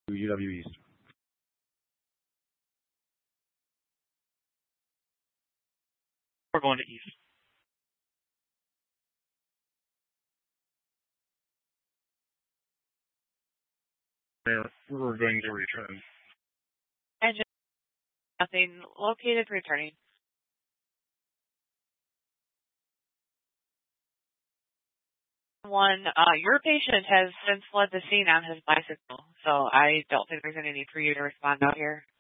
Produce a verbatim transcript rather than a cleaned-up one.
to U W East. We're going to East. We're going to return. Engine nothing. Located returning. One, uh, your patient has since fled the scene on his bicycle, so I don't think there's any need for you to respond out here.